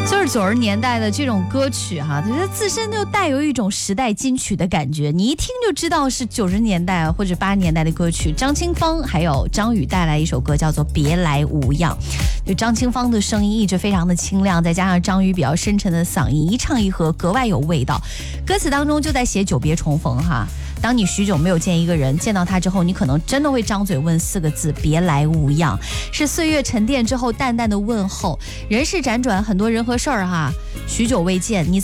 就是90年代的这种歌曲哈，它自身就带有一种时代金曲的感觉，你一听就知道是90年代或者80年代的歌曲。张清芳还有张宇带来一首歌叫做《别来无恙》，就张清芳的声音一直非常的清亮，再加上张宇比较深沉的嗓音，一唱一和格外有味道。歌词当中就在写久别重逢哈。当你许久没有见一个人，见到他之后，你可能真的会张嘴问4个字：别来无恙。是岁月沉淀之后淡淡的问候。人世辗转，很多人和事儿哈，许久未见，你